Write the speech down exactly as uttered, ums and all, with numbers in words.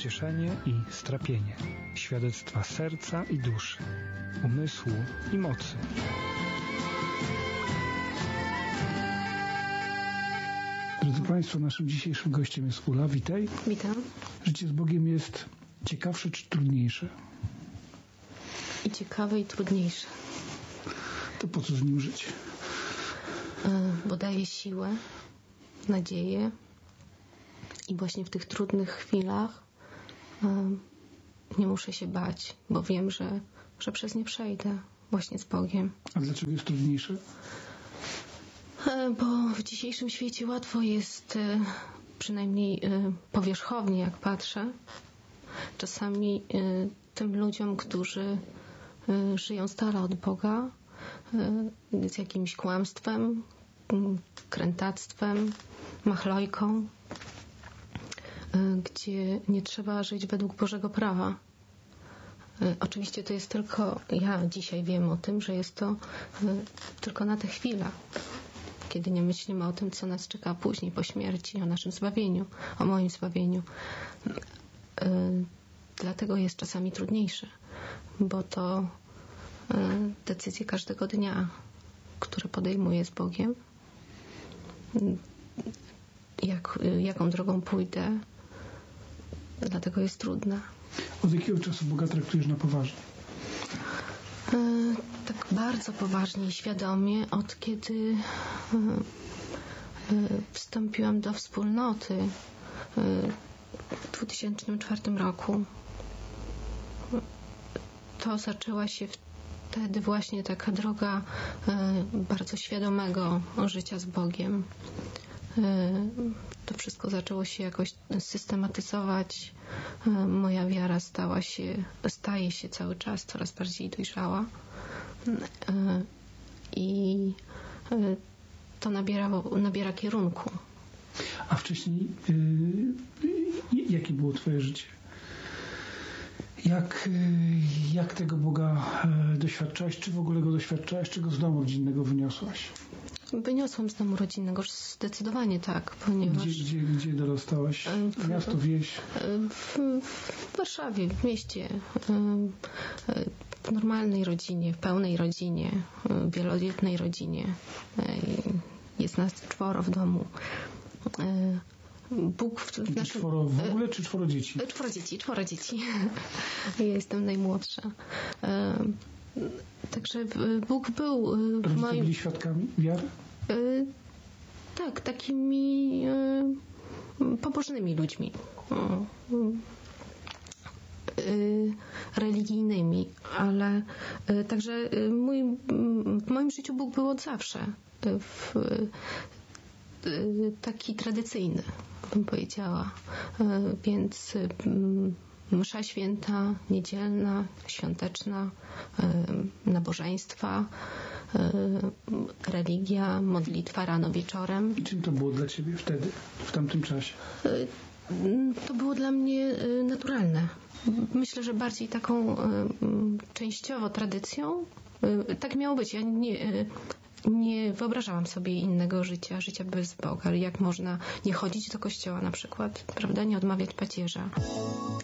pocieszenie i strapienie, świadectwa serca i duszy, umysłu i mocy. Drodzy Państwo, naszym dzisiejszym gościem jest Ula. Witaj. Witam. Życie z Bogiem jest ciekawsze czy trudniejsze? I ciekawe, i trudniejsze. To po co z nim żyć? Bo daje siłę, nadzieję i właśnie w tych trudnych chwilach nie muszę się bać, bo wiem, że, że przez nie przejdę właśnie z Bogiem. A dlaczego jest trudniejsze? Bo w dzisiejszym świecie łatwo jest, przynajmniej powierzchownie jak patrzę, czasami tym ludziom, którzy żyją z dala od Boga, z jakimś kłamstwem, krętactwem, machlojką, gdzie nie trzeba żyć według Bożego prawa. Oczywiście to jest tylko, ja dzisiaj wiem o tym, że jest to tylko na tę chwilę, kiedy nie myślimy o tym, co nas czeka później, po śmierci, o naszym zbawieniu, o moim zbawieniu. Dlatego jest czasami trudniejsze, bo to decyzje każdego dnia, które podejmuję z Bogiem, jak, jaką drogą pójdę, dlatego jest trudna. Od jakiego czasu Boga traktujesz na poważnie? Tak bardzo poważnie i świadomie, od kiedy wstąpiłam do wspólnoty w dwa tysiące czwartym roku. To zaczęła się wtedy właśnie taka droga bardzo świadomego życia z Bogiem. To wszystko zaczęło się jakoś systematyzować. Moja wiara stała się, staje się cały czas coraz bardziej dojrzała. I to nabiera, nabiera kierunku. A wcześniej yy, jakie było Twoje życie? Jak, jak tego Boga doświadczałaś? Czy w ogóle Go doświadczałaś? Czy Go z domu rodzinnego wyniosłaś? Wyniosłam z domu rodzinnego, zdecydowanie tak, ponieważ... Gdzie, gdzie, gdzie dorastałaś? Miasto, wieś? W, w Warszawie, w mieście. W normalnej rodzinie, w pełnej rodzinie, w wielodzietnej rodzinie. Jest nas czworo w domu. Bóg w, w naszym... Czworo w ogóle, czy czworo dzieci? Czworo dzieci, czworo dzieci. Ja jestem najmłodsza. Także Bóg był w Rodzice moim... byli świadkami wiary? Tak, takimi pobożnymi ludźmi. Religijnymi, ale także mój, w moim życiu Bóg był od zawsze. W, taki tradycyjny, bym powiedziała. Więc msza święta, niedzielna, świąteczna, nabożeństwa, religia, modlitwa rano, wieczorem. I czym to było dla Ciebie wtedy, w tamtym czasie? To było dla mnie naturalne. Myślę, że bardziej taką częściowo tradycją. Tak miało być. Ja nie... Nie wyobrażałam sobie innego życia, życia bez Boga. Jak można nie chodzić do kościoła na przykład, prawda? Nie odmawiać pacierza.